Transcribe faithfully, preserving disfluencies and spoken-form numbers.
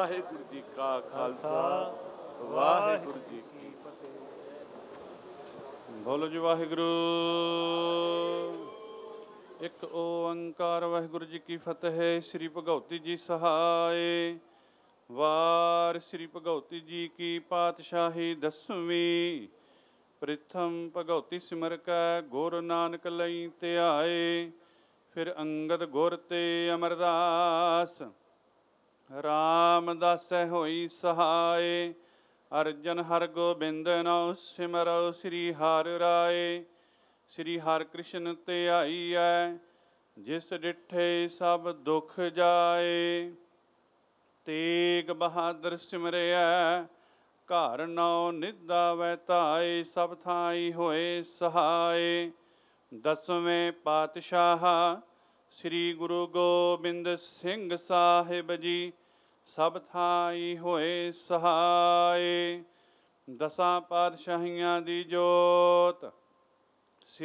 ਵਾਹਿਗੁਰੂ ਜੀ ਕਾ ਖਾਲਸਾ ਵਾਹਿਗੁਰੂ ਜੀ ਕੀ ਫਤਿਹ। ਬੋਲੋ ਜੀ ਵਾਹਿਗੁਰੂ। ਇੱਕ ਓੰਕਾਰ ਵਾਹਿਗੁਰੂ ਜੀ ਕੀ ਫਤਿਹ। ਸ੍ਰੀ ਭਗਉਤੀ ਜੀ ਸਹਾਏ। ਵਾਰ ਸ੍ਰੀ ਭਗਉਤੀ ਜੀ ਕੀ ਪਾਤਸ਼ਾਹੀ ਦਸਵੀਂ। ਪ੍ਰਿਥਮ ਭਗਉਤੀ ਸਿਮਰ ਕੈ ਗੁਰ ਨਾਨਕ ਲਈ ਧਿਆਏ। ਫਿਰ ਅੰਗਦ ਗੁਰ ਤੇ ਅਮਰਦਾਸ ਰਾਮਦਾਸੈ ਹੋਈ ਸਹਾਏ। ਅਰਜਨ ਹਰਿ ਗੋਬਿੰਦ ਨਉ ਸਿਮਰਉ ਸ੍ਰੀ ਹਰਿ ਰਾਏ। ਸ੍ਰੀ ਹਰਿ ਕ੍ਰਿਸ਼ਨ ਧਿਆਈਐ ਜਿਸ ਡਿਠੇ ਸਭ ਦੁਖ ਜਾਏ। ਤੇਗ ਬਹਾਦਰ ਸਿਮਰਿਐ ਘਰ ਨੌ ਨਿਧਾ ਵੈ ਧਾਏ। ਸਭ ਥਾਈ ਹੋਏ ਸਹਾਏ। ਦਸਵੇਂ ਪਾਤਸ਼ਾਹ ਸ੍ਰੀ ਗੁਰੂ ਗੋਬਿੰਦ ਸਿੰਘ ਸਾਹਿਬ ਜੀ ਸਭ ਥਾਈ ਹੋਏ ਸਹਾਏ। ਦਸਾਂ ਪਾਤਸ਼ਾਹੀਆਂ ਦੀ ਜੋਤ